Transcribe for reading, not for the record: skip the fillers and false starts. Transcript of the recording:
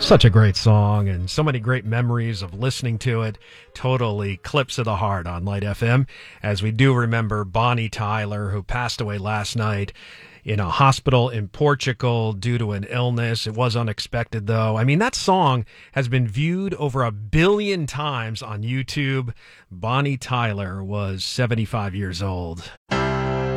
Such a great song and so many great memories of listening to it. Totally clips of the heart on Light FM, as we do remember Bonnie Tyler, who passed away last night in a hospital in Portugal due to an illness. It was unexpected, though. I mean, that song has been viewed over 1 billion times on YouTube. Bonnie Tyler was 75 years old.